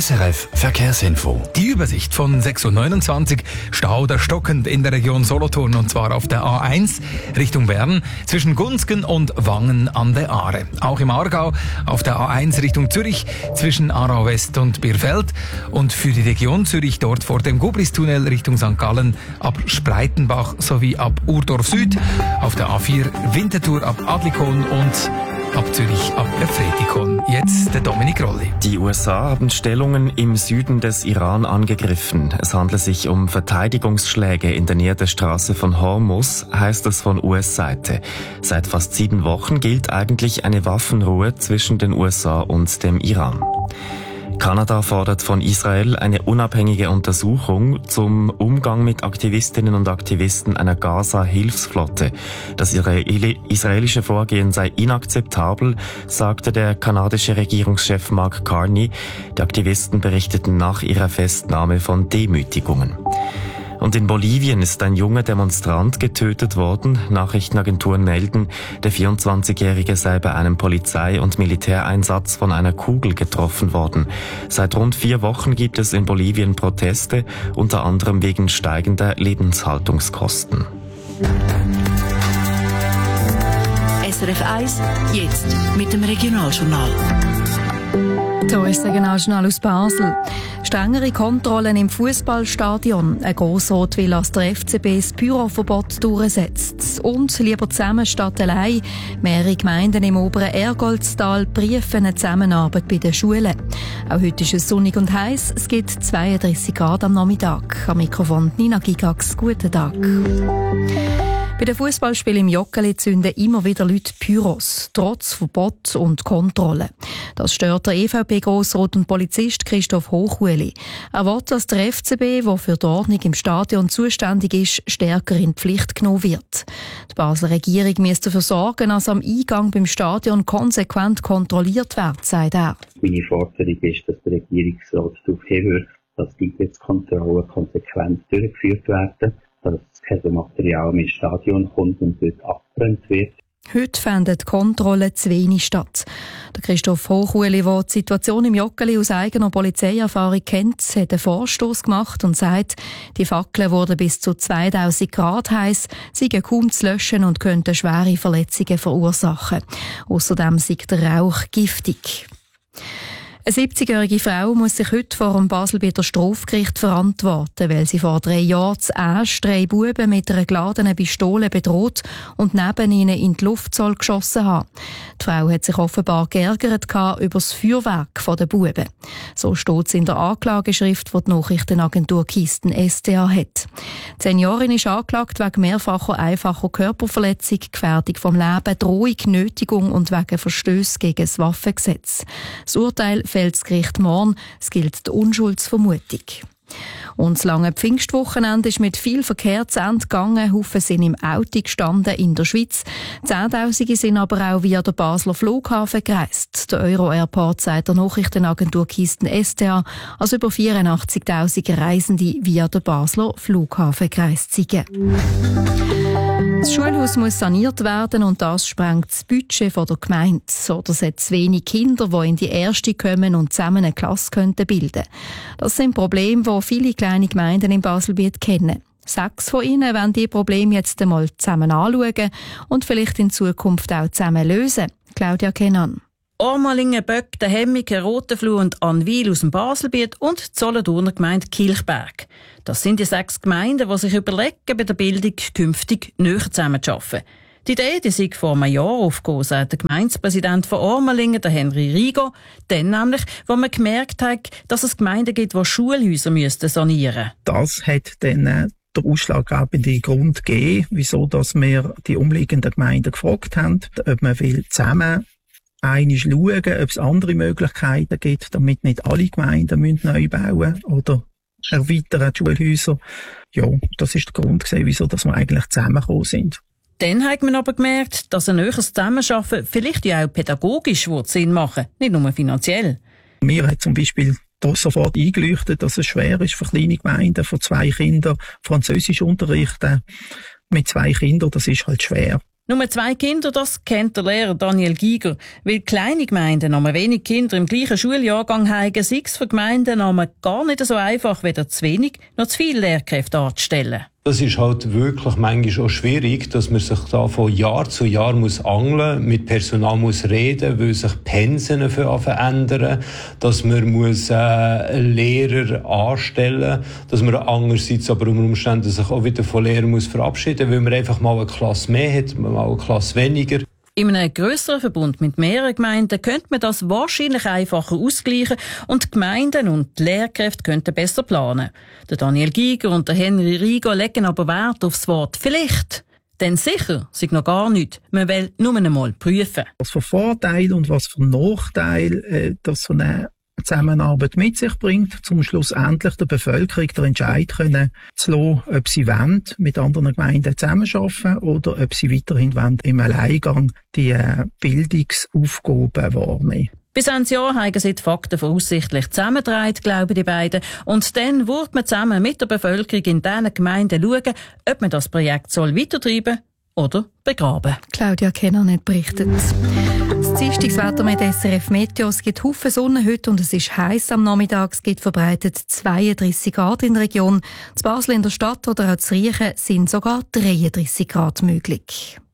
SRF Verkehrsinfo. Die Übersicht von 6.29 Uhr. Stau oder stockend in der Region Solothurn, und zwar auf der A1 Richtung Bern zwischen Gunzgen und Wangen an der Aare. Auch im Aargau auf der A1 Richtung Zürich zwischen Aarau West und Birfeld. Und für die Region Zürich dort vor dem Gubristunnel Richtung St. Gallen ab Spreitenbach sowie ab Urdorf Süd. Auf der A4 Winterthur ab Adlikon und ab Zürich ab Efretikon. Jetzt der Dominik Rolli. Die USA haben Stellungen im Süden des Iran angegriffen. Es handelt sich um Verteidigungsschläge in der Nähe der Straße von Hormuz, heißt es von US-Seite. Seit fast 7 Wochen gilt eigentlich eine Waffenruhe zwischen den USA und dem Iran. Kanada fordert von Israel eine unabhängige Untersuchung zum Umgang mit Aktivistinnen und Aktivisten einer Gaza-Hilfsflotte. Das israelische Vorgehen sei inakzeptabel, sagte der kanadische Regierungschef Mark Carney. Die Aktivisten berichteten nach ihrer Festnahme von Demütigungen. Und in Bolivien ist ein junger Demonstrant getötet worden. Nachrichtenagenturen melden, der 24-Jährige sei bei einem Polizei- und Militäreinsatz von einer Kugel getroffen worden. Seit rund 4 Wochen gibt es in Bolivien Proteste, unter anderem wegen steigender Lebenshaltungskosten. SRF 1, jetzt mit dem Regionaljournal. Hier ist das Regionaljournal aus Basel. Strengere Kontrollen im Fußballstadion. Ein Grossrot will, dass der FCB das Pyroverbot durchsetzt. Und lieber zusammen statt allein. Mehrere Gemeinden im oberen Ergoldstal prüfen eine Zusammenarbeit bei den Schulen. Auch heute ist es sonnig und heiß. Es gibt 32 Grad am Nachmittag. Am Mikrofon Nina Gigax. Guten Tag. Bei den Fußballspielen im Joggeli zünden immer wieder Leute Pyros, trotz Verbot und Kontrolle. Das stört der EVP-Grossrat und Polizist Christoph Hochhueli. Er will, dass der FCB, der für die Ordnung im Stadion zuständig ist, stärker in die Pflicht genommen wird. Die Basler Regierung müsste dafür sorgen, dass am Eingang beim Stadion konsequent kontrolliert wird, sagt er. Meine Forderung ist, dass der Regierungsrat darauf hinwirkt, dass die Kontrollen konsequent durchgeführt werden, dass kein Material mehr ins Stadion kommt und dort abgebrannt wird. Heute finden die Kontrollen zu wenig statt. Der Christoph Hochhueli, der die Situation im Joggeli aus eigener Polizeierfahrung kennt, hat einen Vorstoss gemacht und sagt, die Fackeln wurden bis zu 2000 Grad heiß, seien kaum zu löschen und könnten schwere Verletzungen verursachen. Außerdem sei der Rauch giftig. Eine 70-jährige Frau muss sich heute vor dem Baselbieter Strafgericht verantworten, weil sie vor 3 Jahren zu Asch 3 Buben mit einer geladenen Pistole bedroht und neben ihnen in die Luft geschossen haben. Die Frau hat sich offenbar geärgert über das Feuerwerk der Buben. So steht es in der Anklageschrift, die die Nachrichtenagentur Kisten SDA hat. Die Seniorin ist angeklagt wegen mehrfacher einfacher Körperverletzung, Gefährdung vom Leben, Drohung, Nötigung und wegen Verstöße gegen das Waffengesetz. Das Urteil fällt das Gericht morgen. Es gilt die Unschuldsvermutung. Und das lange Pfingstwochenende ist mit viel Verkehr zu Ende gegangen. Haufen sind im Auto gestanden in der Schweiz. Zehntausende sind aber auch via der Basler Flughafen gereist. Der Euro-Airport sagt der Nachrichtenagentur Kisten SDA, als über 84.000 Reisende via der Basler Flughafen gereist sind. Das Schulhaus muss saniert werden und das sprengt das Budget der Gemeinde. Oder es hat zu wenig Kinder, die in die erste kommen und zusammen eine Klasse bilden könnten. Das sind Probleme, die viele kleine Gemeinden im Baselbiet kennen. 6 von ihnen wollen diese Probleme jetzt einmal zusammen anschauen und vielleicht in Zukunft auch zusammen lösen. Claudia Kenan. Ormalingen, Böck, der Hemmigen, Rotenfluh und Annwil aus dem Baselbiet und die Solothurner Gemeinde Kilchberg. Das sind die 6 Gemeinden, die sich überlegen, bei der Bildung künftig näher zusammenzuarbeiten. Die Idee, die sei vor einem Jahr aufgekommen, sagt der Gemeindepräsident von Ormalingen, der Henry Rigo. Dann nämlich, wo man gemerkt hat, dass es Gemeinden gibt, die Schulhäuser sanieren müssten. Das hat dann der ausschlaggebende Grund gegeben, wieso dass wir die umliegenden Gemeinden gefragt haben, ob man zusammen einmal schauen, ob es andere Möglichkeiten gibt, damit nicht alle Gemeinden neu bauen oder erweitern die Schulhäuser. Ja, das ist der Grund gewesen, wieso dass wir eigentlich zusammengekommen sind. Dann hat man aber gemerkt, dass ein näheres Zusammenarbeiten vielleicht ja auch pädagogisch Sinn machen, nicht nur finanziell. Mir hat zum Beispiel da sofort eingeleuchtet, dass es schwer ist für kleine Gemeinden, von 2 Kindern Französisch unterrichten. Mit 2 Kindern, das ist halt schwer. Nur 2 Kinder, das kennt der Lehrer Daniel Giger. Weil kleine Gemeinden noch wenig Kinder im gleichen Schuljahrgang haben, sei es für Gemeinden gar nicht so einfach, weder zu wenig noch zu viele Lehrkräfte anzustellen. Das ist halt wirklich manchmal auch schwierig, dass man sich da von Jahr zu Jahr muss angeln, mit Personal muss reden, weil sich Pensen verändern, dass man muss Lehrer anstellen, dass man andererseits aber unter Umständen sich auch wieder von Lehrern muss verabschieden, weil man einfach mal eine Klasse mehr hat, mal eine Klasse weniger. In einem grösseren Verbund mit mehreren Gemeinden könnte man das wahrscheinlich einfacher ausgleichen und die Gemeinden und die Lehrkräfte könnten besser planen. Der Daniel Giger und der Henry Rigo legen aber Wert aufs Wort «vielleicht». Denn sicher sei noch gar nichts. Man will nur einmal prüfen. Was für Vorteile und was für Nachteile das so eine Zusammenarbeit mit sich bringt, um schlussendlich der Bevölkerung den Entscheid können zu lassen, ob sie wollen, mit anderen Gemeinden zusammenarbeiten oder ob sie weiterhin wollen, im Alleingang die Bildungsaufgaben wahrnehmen. Bis Ende Jahr haben sie die Fakten voraussichtlich zusammengetragen, glauben die beiden. Und dann wird man zusammen mit der Bevölkerung in diesen Gemeinden schauen, ob man das Projekt weitertreiben oder begraben. Claudia Kenner nicht berichtet. Das Dienstagswetter mit SRF Meteo. Es gibt Haufen Sonne heute und es ist heiß am Nachmittag. Es gibt verbreitet 32 Grad in der Region. Zu Basel in der Stadt oder auch zu Riechen sind sogar 33 Grad möglich.